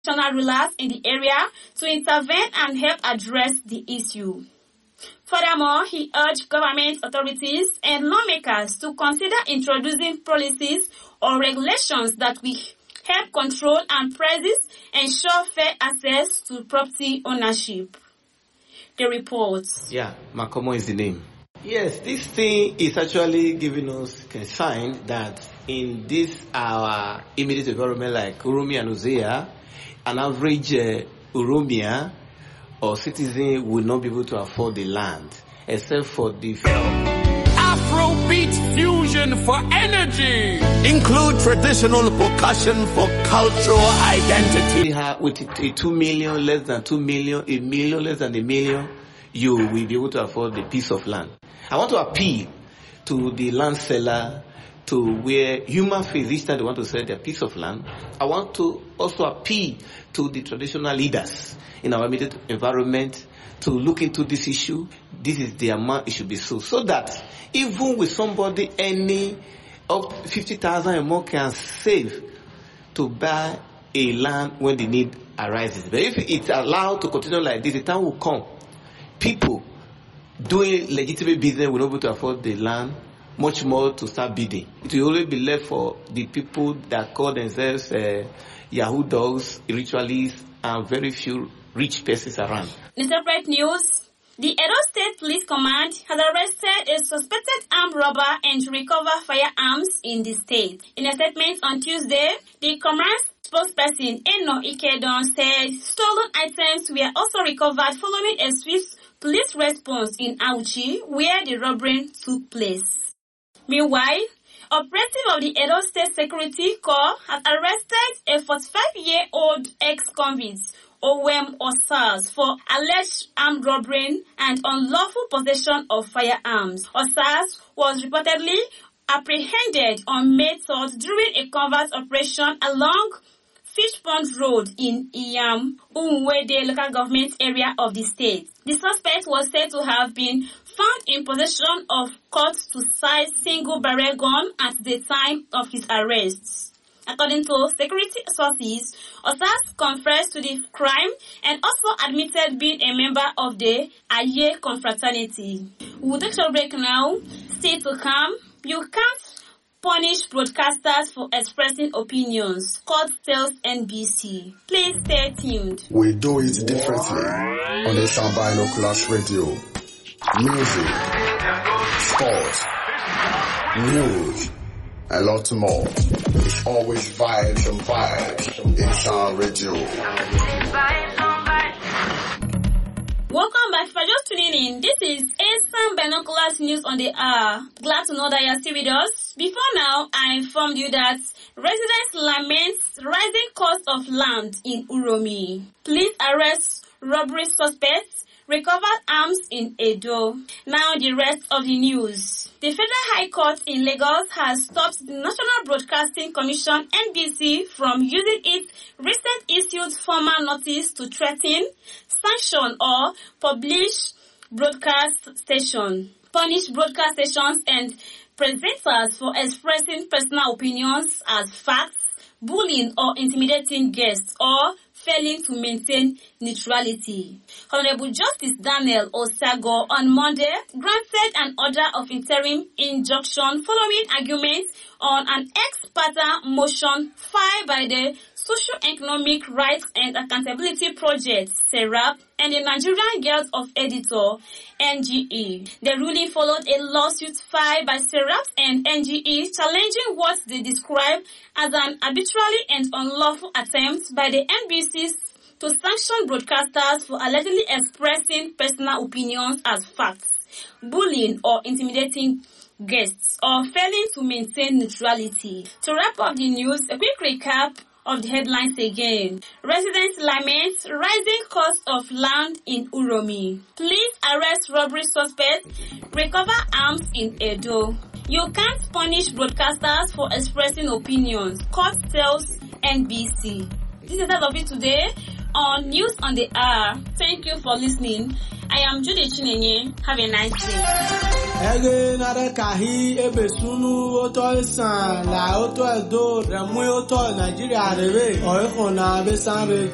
traditional rulers in the area to intervene and help address the issue. Furthermore, he urged government authorities and lawmakers to consider introducing policies or regulations that will help control and prices, ensure fair access to property ownership. The report. Yeah, Makomo is the name. Yes, this thing is actually giving us a sign that in this our immediate environment like Uromi and Hosea, an average Uromia or citizen will not be able to afford the land except for the Afrobeat fusion for energy. Include traditional percussion for cultural identity. With a 2 million, less than 2 million, a million, less than a million, you will be able to afford the piece of land. I want to appeal to the land seller to where human face each time they want to sell their piece of land. I want to also appeal to the traditional leaders in our immediate environment to look into this issue. This is the amount it should be sold, so that even with somebody any up 50,000 or more can save to buy a land when the need arises. But if it's allowed to continue like this, the time will come. People doing legitimate business will not be able to afford the land, much more to start bidding. It will only be left for the people that call themselves Yahoo dogs, ritualists, and very few rich persons around. In separate news, the Edo State Police Command has arrested a suspected armed robber and recovered firearms in the state. In a statement on Tuesday, the command's spokesperson Eno Ikedon said stolen items were also recovered following a swift police response in Auchi, where the robbery took place. Meanwhile, operative of the Edo State Security Corps has arrested a 45-year-old ex-convict, Owem Osas, for alleged armed robbery and unlawful possession of firearms. Osas was reportedly apprehended on May 3rd during a covert operation along Fish Pond Road in Iyam, Umwede local government area of the state. The suspect was said to have been found in possession of cut-to-size single-barrel gun at the time of his arrest. According to security sources, Osas confessed to the crime and also admitted being a member of the Aye confraternity. We'll take a break now. Stay to come. You can't punish broadcasters for expressing opinions. Court tells NBC. Please stay tuned. We do it differently on the Sound Binoculars Radio. Music, sports, news, a lot more. It's always vibes and vibes in Sound Radio. Welcome back. If you're just tuning in, this is Sound Binoculars News on the Hour. Glad to know that you're still with us. Before now, I informed you that residents lament rising cost of land in Uromi. Police arrest robbery suspects, recovered arms in Edo. Now the rest of the news. The Federal High Court in Lagos has stopped the National Broadcasting Commission (NBC) from using its recent issued formal notice to threaten, sanction or punish broadcast stations and presenters for expressing personal opinions as facts, bullying or intimidating guests, or failing to maintain neutrality. Honorable Justice Daniel Osago on Monday granted an order of interim injunction following arguments on an ex parte motion filed by the Socio-Economic Rights and Accountability Project, SERAP, and the Nigerian Guild of Editors, NGE. The ruling followed a lawsuit filed by SERAP and NGE challenging what they describe as an arbitrary and unlawful attempt by the NBC to sanction broadcasters for allegedly expressing personal opinions as facts, bullying or intimidating guests, or failing to maintain neutrality. To wrap up the news, a quick recap of the headlines again. Residents lament rising cost of land in Uromi. Police arrest robbery suspect, recover arms in Edo. You can't punish broadcasters for expressing opinions. Court tells NBC. This is all of it today on News on the Hour. Thank you for listening. I am Judy Chinenye. Have a nice day. Ege nare kahi ebe sunu oto isan la oto edo remu oto Nigeria rebe o iko na be sanre